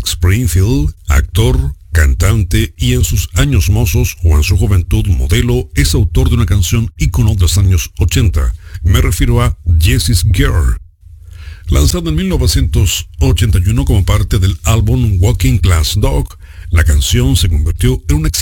Springfield, actor, cantante y en sus años mozos o en su juventud modelo, es autor de una canción ícono de los años 80. Me refiero a Jessie's Girl. Lanzada en 1981 como parte del álbum Walking Class Dog, la canción se convirtió en un éxito